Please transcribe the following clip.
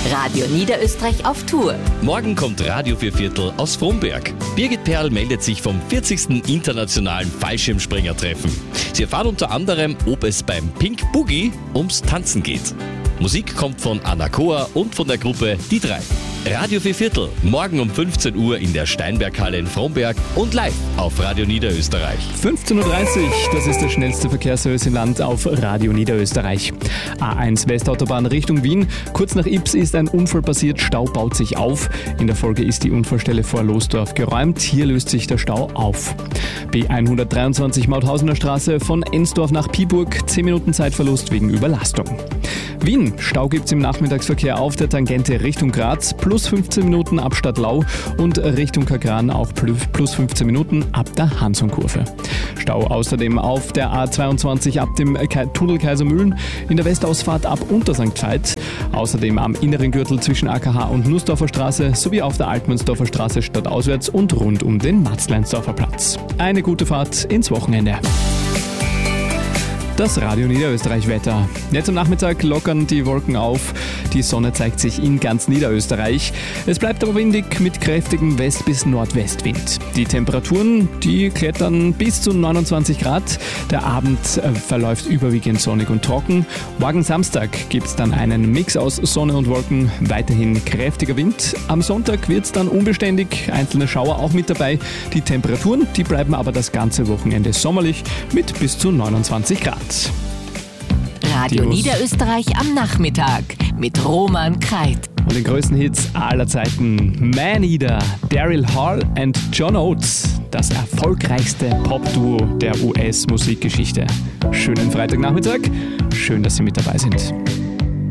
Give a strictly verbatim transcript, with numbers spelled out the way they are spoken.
Radio Niederösterreich auf Tour. Morgen kommt Radio vier Viertel aus Fromberg. Birgit Perl meldet sich vom vierzigsten internationalen Fallschirmspringertreffen. Sie erfahren unter anderem, ob es beim Pink Boogie ums Tanzen geht. Musik kommt von Anna Koa und von der Gruppe Die Drei. Radio vier Viertel, morgen um fünfzehn Uhr in der Steinberghalle in Fromberg und live auf Radio Niederösterreich. fünfzehn Uhr dreißig, das ist der schnellste Verkehrsservice im Land auf Radio Niederösterreich. A eins Westautobahn Richtung Wien. Kurz nach Ybbs ist ein Unfall passiert, Stau baut sich auf. In der Folge ist die Unfallstelle vor Losdorf geräumt. Hier löst sich der Stau auf. B hundertdreiundzwanzig Mauthausener Straße von Ensdorf nach Piburg. zehn Minuten Zeitverlust wegen Überlastung. Wien, Stau gibt's im Nachmittagsverkehr auf der Tangente Richtung Graz, plus fünfzehn Minuten ab Stadtlau und Richtung Kagran auch plus fünfzehn Minuten ab der Hansonkurve. Stau außerdem auf der A zweiundzwanzig ab dem Tunnel Kaisermühlen, in der Westausfahrt ab Untersankt Veit, außerdem am inneren Gürtel zwischen A K H und Nussdorfer Straße sowie auf der Altmannsdorfer Straße stadtauswärts und rund um den Matzleinsdorfer Platz. Eine gute Fahrt ins Wochenende. Das Radio Niederösterreich-Wetter. Jetzt am Nachmittag lockern die Wolken auf. Die Sonne zeigt sich in ganz Niederösterreich. Es bleibt aber windig mit kräftigem West- bis Nordwestwind. Die Temperaturen, die klettern bis zu neunundzwanzig Grad. Der Abend verläuft überwiegend sonnig und trocken. Morgen Samstag gibt es dann einen Mix aus Sonne und Wolken. Weiterhin kräftiger Wind. Am Sonntag wird es dann unbeständig. Einzelne Schauer auch mit dabei. Die Temperaturen, die bleiben aber das ganze Wochenende sommerlich mit bis zu neunundzwanzig Grad. Radio Niederösterreich am Nachmittag mit Roman Kreit. Und den größten Hits aller Zeiten: Maneater, Daryl Hall und John Oates. Das erfolgreichste Pop-Duo der U S-Musikgeschichte. Schönen Freitagnachmittag. Schön, dass Sie mit dabei sind.